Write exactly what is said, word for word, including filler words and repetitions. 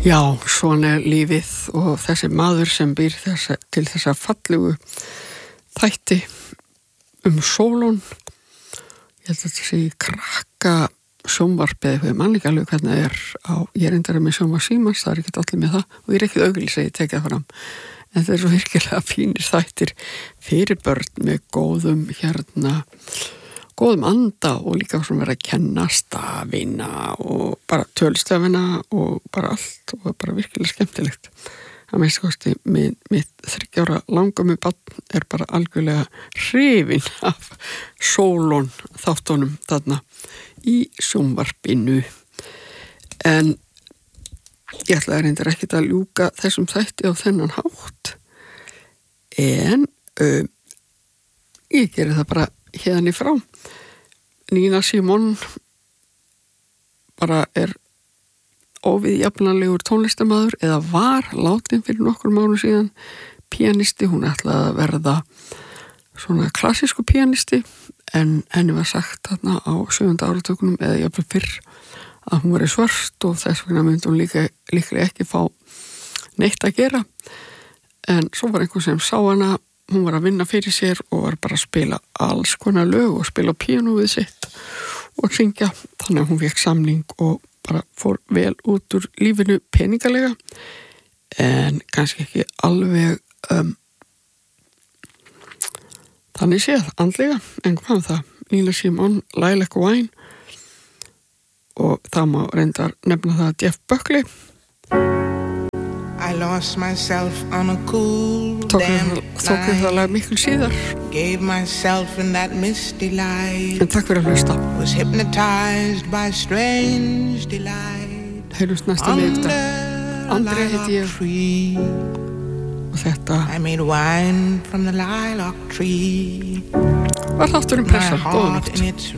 Já, svona er lífið og þessi maður sem býr þessa, til þessa fallegu þætti um Sólon. Ég held að þetta sé krakka sjónvarpið, ég man ekki alveg hvernig það er á, ég er endara með sjónvarp Símans, það er ekkert allir með það og ég er ekkert auglýs að ég tekja það fram. En það er svo virkilega fínir þættir fyrir börn með góðum hérna góðum anda og líka svona verið að kenna stafina og bara tölstafina og bara allt og bara virkilega skemmtilegt. Það meðst kosti, mitt, mitt þriggja ára langömmu barn er bara algjörlega hrifinn af Sólon þáttunum þarna í sjónvarpinu. En ég ætla að reynda ekkert að ljúka þessum þætti á þennan hátt. En um, ég geri það bara hérna í frá. Nina Simone bara er óviðjafnanlegur tónlistamaður eða var látin fyrir nokkur mánu síðan píanisti, hún ætlaði að verða svona klassísku píanisti en henni var sagt þarna á sjöunda áratökunum eða jafnvel fyrr að hún var í svört og þess vegna myndi hún líka, líklega ekki fá neitt að gera en svo var einhver sem sá hana, hún var að vinna fyrir sér og var bara að spila alls konar lög og spila píanó við sitt og syngja, þannig að hún fékk samning og bara fór vel út úr lífinu peningalega en kannski ekki alveg um, þannig séð andlega, en hvað það Nina Simone, Lilac Wine og það má reyndar nefna það Jeff Buckley I lost myself on a cool tók damp það það lag miklu síðar gave myself in that misty light en takk fyrir að hlusta was hypnotized by strange delight heyrjumst næsta miðvikudag Andrea heiti ég og þetta I made wine from the lilac tree var þátturinn Pressa, góða nótt